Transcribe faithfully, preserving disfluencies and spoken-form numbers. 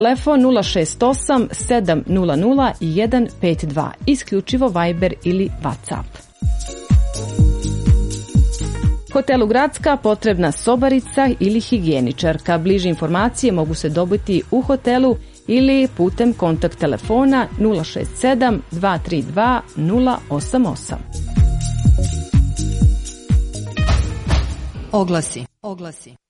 Telefon nula šest osam sedam nula nula jedan pet dva, isključivo Viber ili WhatsApp. Hotelu Gradska potrebna sobarica ili higijeničarka. Bliže informacije mogu se dobiti u hotelu ili putem kontakt telefona nula šest sedam dva tri dva nula osam osam. Oglasi. Oglasi.